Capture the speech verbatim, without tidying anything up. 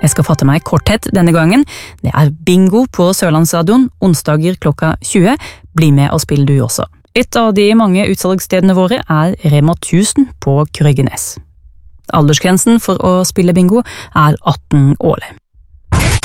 Jeg skal fatte meg i korthet denne gangen. Det er bingo på Sørlandsradioen, onsdager klokka tjue. Bli med og spill du også. Et av de mange utsalgsstedene våre er Rema tusen på Krøggenes. Aldersgrensen for å spille bingo er atten år.